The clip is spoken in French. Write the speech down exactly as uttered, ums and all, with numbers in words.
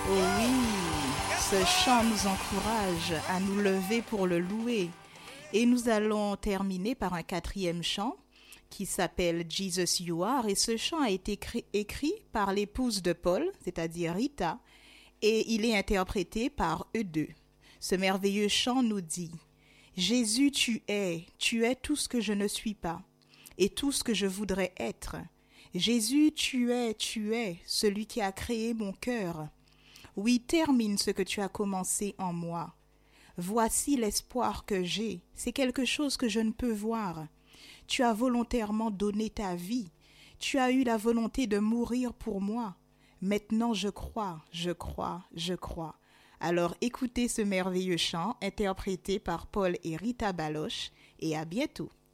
Oh oui, ce chant nous encourage à nous lever pour le louer. Et nous allons terminer par un quatrième chant qui s'appelle Jesus You Are. Et ce chant a été cré- écrit par l'épouse de Paul, c'est-à-dire Rita, et il est interprété par eux deux. Ce merveilleux chant nous dit « Jésus, tu es, tu es tout ce que je ne suis pas, et tout ce que je voudrais être. Jésus, tu es, tu es, celui qui a créé mon cœur. Oui, termine ce que tu as commencé en moi. Voici l'espoir que j'ai, c'est quelque chose que je ne peux voir. Tu as volontairement donné ta vie, tu as eu la volonté de mourir pour moi. Maintenant je crois, je crois, je crois. » Alors écoutez ce merveilleux chant interprété par Paul et Rita Baloche et à bientôt.